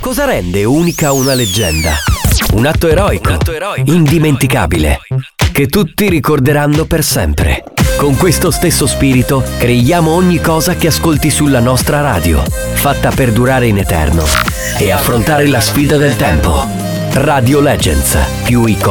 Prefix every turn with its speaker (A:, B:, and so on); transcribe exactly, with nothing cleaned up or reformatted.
A: Cosa rende unica una leggenda? Un atto eroico,
B: Un atto eroico.
A: indimenticabile, che tutti ricorderanno per sempre. Con questo stesso spirito creiamo ogni cosa che ascolti sulla nostra radio, fatta per durare in eterno e affrontare la sfida del tempo. Radio Legends, più iconica